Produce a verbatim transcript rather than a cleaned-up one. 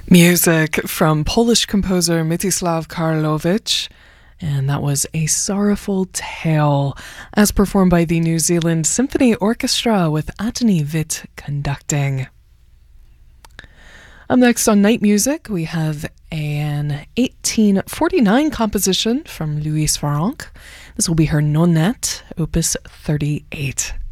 Music from Polish composer Mstislaw Karlowicz, and that was A Sorrowful Tale, as performed by the New Zealand Symphony Orchestra with Antoni Witt conducting. Up next on Night Music, we have an eighteen forty-nine composition from Louise Farrenc. This will be her Nonette, opus thirty-eight.